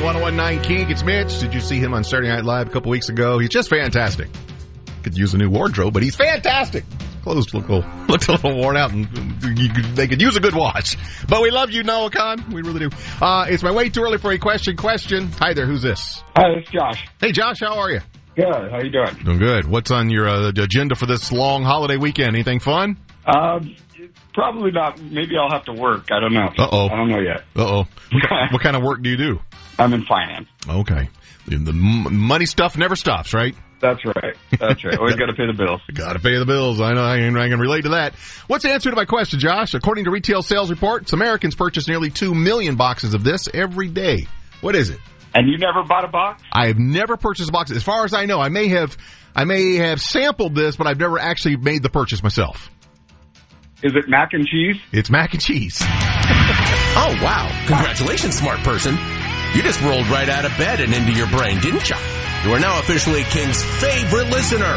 1019 Kink. It's Mitch. Did you see him on Saturday Night Live a couple weeks ago? He's just fantastic. Could use a new wardrobe, but he's fantastic. Clothes look a little worn out, and they could use a good wash. But we love you, Noah Khan. We really do. It's my way too early for a question. Hi there. Who's this? Hi, it's Josh. Hey, Josh. How are you? Good. How you doing? Doing good. What's on your agenda for this long holiday weekend? Anything fun? Probably not. Maybe I'll have to work. I don't know. Uh-oh. I don't know yet. Uh-oh. What kind of work do you do? I'm in finance. Okay. The money stuff never stops, right? That's right. Always got to pay the bills. Got to pay the bills. I know. I can relate to that. What's the answer to my question, Josh? According to retail sales reports, Americans purchase nearly 2 million boxes of this every day. What is it? And you never bought a box? I have never purchased a box. As far as I know, I may have sampled this, but I've never actually made the purchase myself. Is it mac and cheese? It's mac and cheese. Oh, wow. Congratulations, smart person. You just rolled right out of bed and into your brain, didn't you? You are now officially King's favorite listener.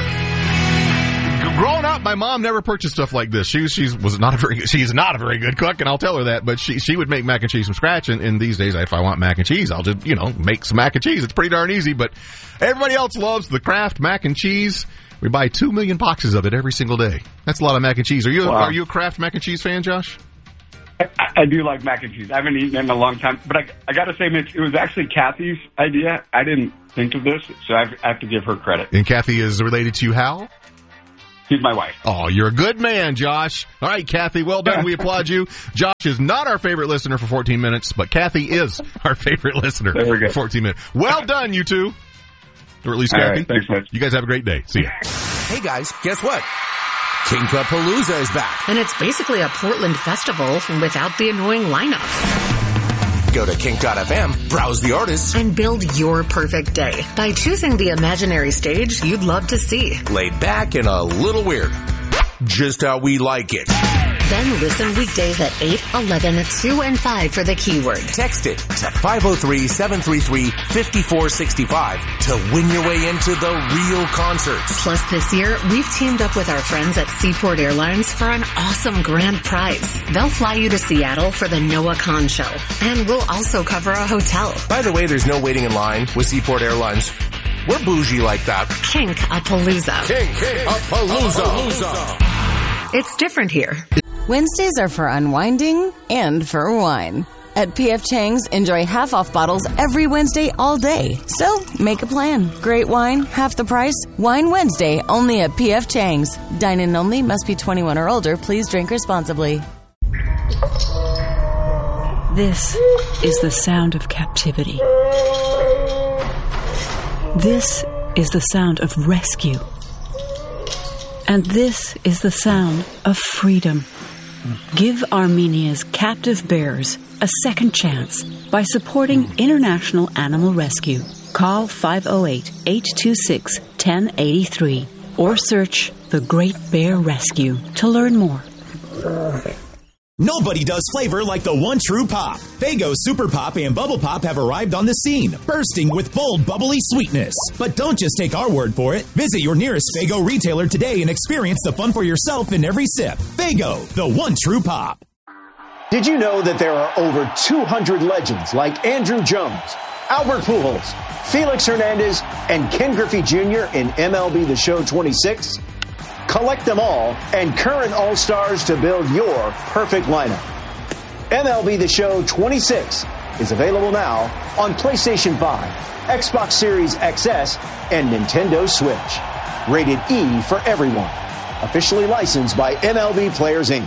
Growing up, my mom never purchased stuff like this. She's not a very good cook, and I'll tell her that. But she would make mac and cheese from scratch. And these days, if I want mac and cheese, I'll just make some mac and cheese. It's pretty darn easy. But everybody else loves the Kraft mac and cheese. We buy 2 million boxes of it every single day. That's a lot of mac and cheese. Are you a Kraft mac and cheese fan, Josh? I do like mac and cheese. I haven't eaten it in a long time. But I got to say, Mitch, it was actually Kathy's idea. I didn't think of this, so I have to give her credit. And Kathy is related to you how? She's my wife. Oh, you're a good man, Josh. All right, Kathy, well done. We applaud you. Josh is not our favorite listener for 14 minutes, but Kathy is our favorite listener for 14 minutes. Well done, you two. Or at least Kathy. All right, thanks, Mitch. You guys have a great day. See ya. Hey, guys, guess what? Kinkapalooza is back. And it's basically a Portland festival without the annoying lineups. Go to kink.fm, browse the artists, and build your perfect day by choosing the imaginary stage you'd love to see. Laid back and a little weird. Just how we like it. Then listen weekdays at 8, 11, 2, and 5 for the keyword. Text it to 503-733-5465 to win your way into the real concerts. Plus, this year, we've teamed up with our friends at Seaport Airlines for an awesome grand prize. They'll fly you to Seattle for the Noah Khan Show, and we'll also cover a hotel. By the way, there's no waiting in line with Seaport Airlines. We're bougie like that. Kink-a-palooza. Kink-a-palooza. It's different here. Wednesdays are for unwinding and for wine. At P.F. Chang's, enjoy half-off bottles every Wednesday all day. So, make a plan. Great wine, half the price. Wine Wednesday, only at P.F. Chang's. Dine-in only, must be 21 or older. Please drink responsibly. This is the sound of captivity. This is the sound of rescue. And this is the sound of freedom. Give Armenia's captive bears a second chance by supporting International Animal Rescue. Call 508-826-1083 or search The Great Bear Rescue to learn more. Nobody does flavor like the one true pop. Faygo Super Pop and Bubble Pop have arrived on the scene, bursting with bold, bubbly sweetness. But don't just take our word for it. Visit your nearest Faygo retailer today and experience the fun for yourself in every sip. Faygo, the one true pop. Did you know that there are over 200 legends like Andrew Jones, Albert Pujols, Felix Hernandez, and Ken Griffey Jr. in MLB The Show 26? Collect them all and current All-Stars to build your perfect lineup. MLB The Show 26 is available now on PlayStation 5, Xbox Series XS, and Nintendo Switch. Rated E for everyone. Officially licensed by MLB Players, Inc.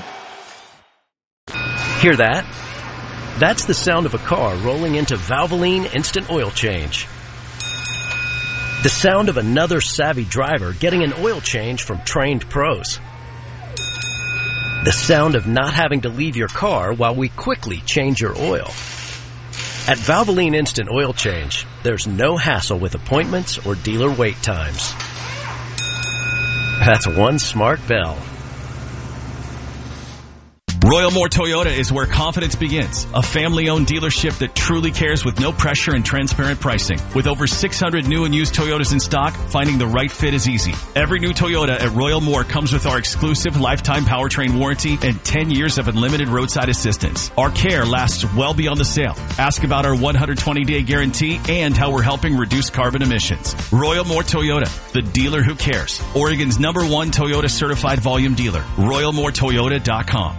Hear that? That's the sound of a car rolling into Valvoline Instant Oil Change. The sound of another savvy driver getting an oil change from trained pros. The sound of not having to leave your car while we quickly change your oil. At Valvoline Instant Oil Change, there's no hassle with appointments or dealer wait times. That's one smart bell. Royal Moore Toyota is where confidence begins. A family-owned dealership that truly cares with no pressure and transparent pricing. With over 600 new and used Toyotas in stock, finding the right fit is easy. Every new Toyota at Royal Moore comes with our exclusive lifetime powertrain warranty and 10 years of unlimited roadside assistance. Our care lasts well beyond the sale. Ask about our 120-day guarantee and how we're helping reduce carbon emissions. Royal Moore Toyota, the dealer who cares. Oregon's #1 Toyota certified volume dealer. RoyalMooreToyota.com.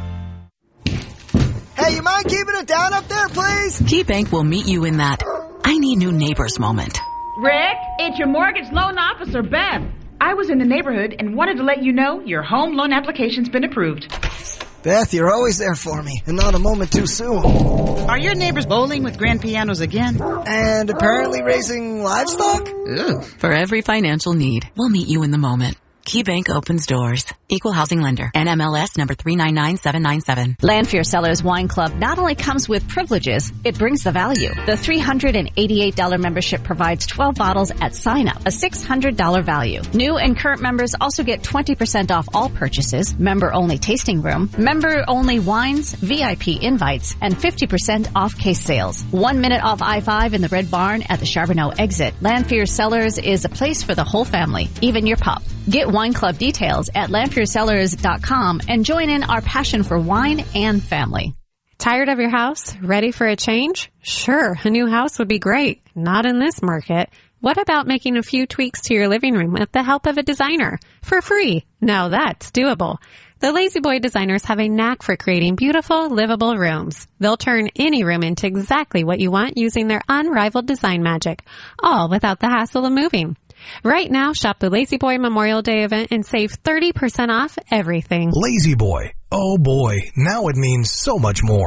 Hey, you mind keeping it down up there, please? KeyBank will meet you in that I need new neighbors moment. Rick, it's your mortgage loan officer, Bev. I was in the neighborhood and wanted to let you know your home loan application's been approved. Beth, you're always there for me, and not a moment too soon. Are your neighbors bowling with grand pianos again? And apparently raising livestock? Ugh. For every financial need, we'll meet you in the moment. KeyBank opens doors. Equal housing lender. NMLS number 399797. Lanphier Cellars Wine Club not only comes with privileges, it brings the value. The $388 membership provides 12 bottles at sign up, a $600 value. New and current members also get 20% off all purchases, member-only tasting room, member-only wines, VIP invites, and 50% off case sales. 1 minute off I-5 in the Red Barn at the Charbonneau exit. Lanphier Cellars is a place for the whole family, even your pup. Get Wine Club details at LanphierCellars.com and join in our passion for wine and family. Tired of your house? Ready for a change? Sure, a new house would be great. Not in this market. What about making a few tweaks to your living room with the help of a designer? For free. Now that's doable. The Lazy Boy designers have a knack for creating beautiful, livable rooms. They'll turn any room into exactly what you want using their unrivaled design magic, all without the hassle of moving. Right now, shop the Lazy Boy Memorial Day event and save 30% off everything. Lazy Boy. Oh boy, now it means so much more.